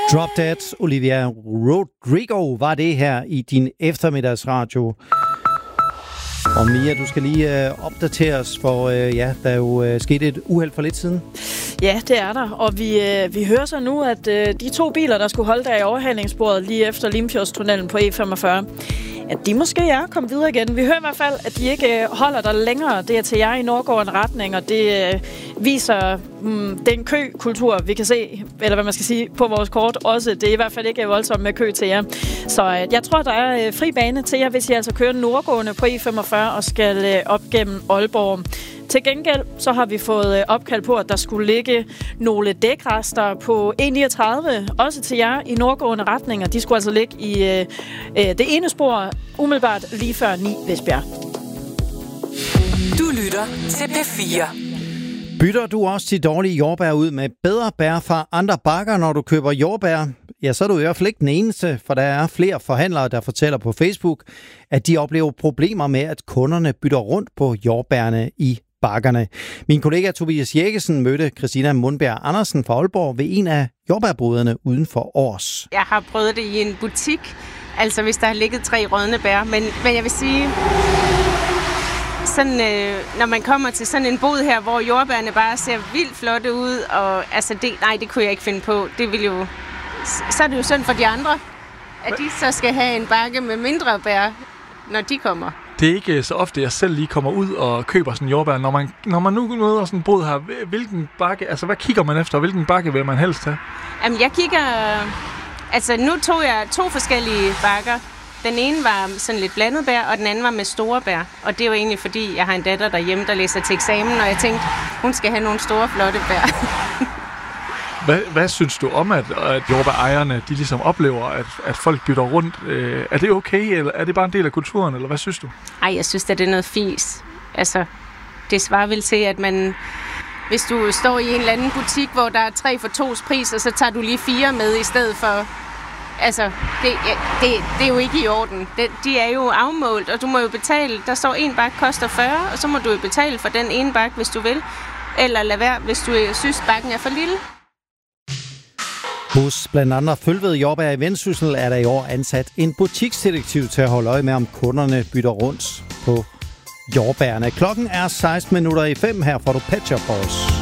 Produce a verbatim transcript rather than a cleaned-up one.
Drop Dead, Olivia Rodrigo var det her i din eftermiddagsradio. Og Mia, du skal lige øh, opdateres, for øh, ja, der er jo øh, sket et uheld for lidt siden. Ja, det er der, og vi, øh, vi hører så nu, at øh, de to biler, der skulle holde der i overhalingsbordet lige efter Limfjordstunnelen på E femogfyrre, at de måske er kommet videre igen. Vi hører i hvert fald, at de ikke holder der længere. Det er til jer i Nordgården retning, og det øh, viser mm, den køkultur, vi kan se, eller hvad man skal sige, på vores kort også. Det er i hvert fald ikke voldsomt med kø til jer. Så øh, jeg tror, der er øh, fri bane til jer, hvis I altså kører nordgående på E femogfyrre og skal øh, op gennem Aalborg. Til gengæld så har vi fået opkald på, at der skulle ligge nogle dækrester på E niogtredive, også til jer i nordgående retninger. De skulle altså ligge i øh, det ene spor, umiddelbart lige før ni Vestbjerg. Du lytter til P fire. Bytter du også de dårlige jordbær ud med bedre bær fra andre bakker, når du køber jordbær? Ja, så er du i hvert fald ikke den eneste, for der er flere forhandlere, der fortæller på Facebook, at de oplever problemer med, at kunderne bytter rundt på jordbærne i bakkerne. Min kollega Tobias Jækkesen mødte Christina Mundberg Andersen fra Aalborg ved en af jordbærboderne uden for Års. Jeg har prøvet det i en butik, altså hvis der har ligget tre rådne bær, men, men jeg vil sige, sådan, øh, når man kommer til sådan en bod her, hvor jordbærne bare ser vildt flotte ud, og altså det, nej, det kunne jeg ikke finde på. Det vil jo, så er det jo synd for de andre, at de så skal have en bakke med mindre bær, når de kommer. Det er ikke så ofte, jeg selv lige kommer ud og køber sådan en jordbær. Når man, når man nu møder sådan en bod her, hvilken bakke, altså hvad kigger man efter? Hvilken bakke vil man helst have? Jamen, jeg kigger, altså nu tog jeg to forskellige bakker. Den ene var sådan lidt blandet bær, og den anden var med store bær. Og det er jo egentlig fordi, jeg har en datter derhjemme, der læser til eksamen, og jeg tænkte, hun skal have nogle store, flotte bær. Hvad, hvad synes du om, at, at jordbærejerne de ligesom oplever, at, at folk bytter rundt? Øh, er det okay, eller er det bare en del af kulturen, eller hvad synes du? Ej, jeg synes, at det er noget fis. Altså, det svarer vel til, at man, hvis du står i en eller anden butik, hvor der er tre for tos pris, og så tager du lige fire med i stedet for. Altså, det, det, det er jo ikke i orden. Det, de er jo afmålt, og du må jo betale. Der står en bakke koster fyrre, og så må du jo betale for den ene bakke, hvis du vil. Eller lad være, hvis du synes, bakken er for lille. Hos blandt andet Følved Jordbær i Vendsyssel er der i år ansat en butiksdetektiv til at holde øje med, om kunderne bytter rundt på jordbærne. Klokken er seksten minutter i fem. Her får du Pet Shop Boys.